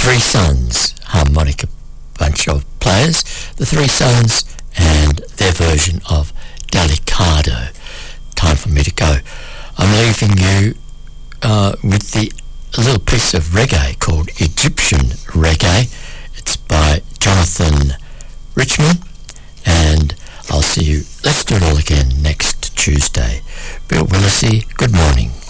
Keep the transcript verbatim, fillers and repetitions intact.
Three Sons harmonica bunch of players, the Three Sons, and their version of Delicado. Time for me to go. I'm leaving you uh, with the a little piece of reggae called Egyptian Reggae. It's by Jonathan Richman, and I'll see you. Let's do it all again next Tuesday. Bill Willissey, good morning.